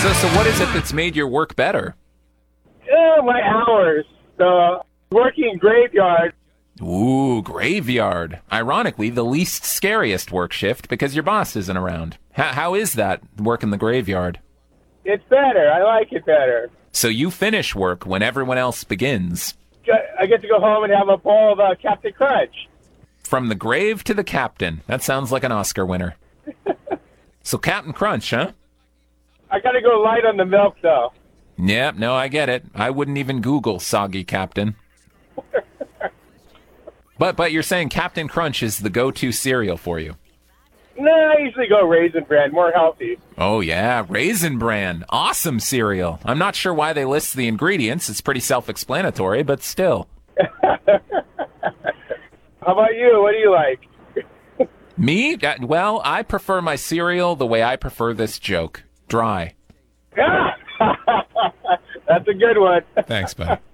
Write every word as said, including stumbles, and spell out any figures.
So, so what is it that's made your work better? Yeah, my hours. The working graveyard. Ooh, graveyard. Ironically, the least scariest work shift because your boss isn't around. How, how is that, work in the graveyard? It's better. I like it better. So you finish work when everyone else begins. I get to go home and have a bowl of uh, Captain Crunch. From the grave to the captain. That sounds like an Oscar winner. So Captain Crunch, huh? I got to go light on the milk, though. Yep, no, I get it. I wouldn't even Google soggy captain. but but you're saying Captain Crunch is the go-to cereal for you? No, I usually go Raisin Bran, more healthy. Oh, yeah, Raisin Bran. Awesome cereal. I'm not sure why they list the ingredients. It's pretty self-explanatory, but still. How about you? What do you like? Me? Uh, Well, I prefer my cereal the way I prefer this joke. Dry. That's a good one. Thanks, bud.